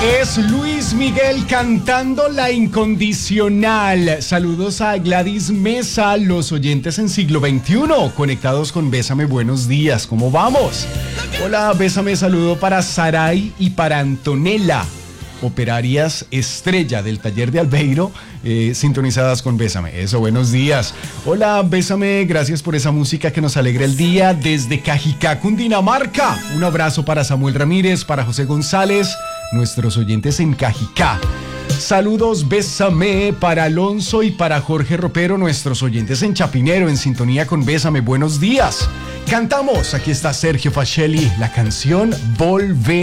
Es Luis Miguel cantando La Incondicional. Saludos a Gladys Mesa, los oyentes en siglo XXI, conectados con Bésame, buenos días, ¿cómo vamos? Hola, Bésame, saludo para Saray y para Antonella, operarias estrella del taller de Albeiro, sintonizadas con Bésame. Eso, buenos días. Hola, Bésame, gracias por esa música que nos alegra el día desde Cajicá, Cundinamarca. Un abrazo para Samuel Ramírez, para José González, nuestros oyentes en Cajicá. Saludos, Bésame, para Alonso y para Jorge Ropero, nuestros oyentes en Chapinero, en sintonía con Bésame, buenos días. Cantamos, aquí está Sergio Facelli, la canción Volver.